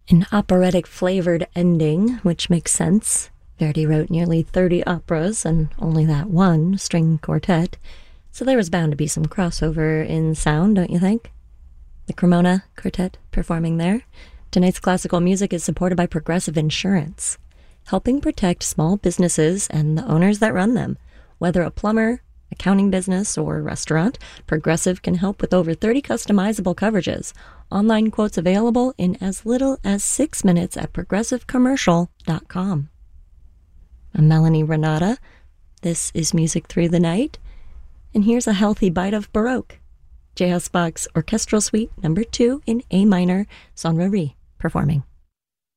An operatic-flavored ending, which makes sense. Verdi wrote nearly 30 operas and only that one string quartet, so there was bound to be some crossover in sound, don't you think? The Cremona Quartet performing there. Tonight's classical music is supported by Progressive Insurance, helping protect small businesses and the owners that run them. Whether a plumber, accounting business, or restaurant, Progressive can help with over 30 customizable coverages. Online quotes available in as little as 6 minutes at progressivecommercial.com. I'm Melanie Renata. This is Music Through the Night. And here's a healthy bite of Baroque. J.S. Bach's Orchestral Suite No. 2 in A minor, Sonnerie performing.